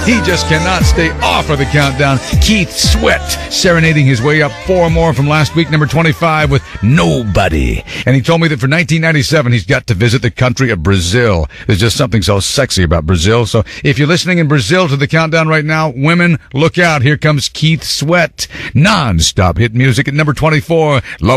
He just cannot stay off of the countdown. Keith Sweat serenading his way up 4 more from last week, number 25 with Nobody. And he told me that for 1997, he's got to visit the country of Brazil. There's just something so sexy about Brazil. So if you're listening in Brazil to the countdown right now, women, look out. Here comes Keith Sweat. Non-stop hit music at number 24.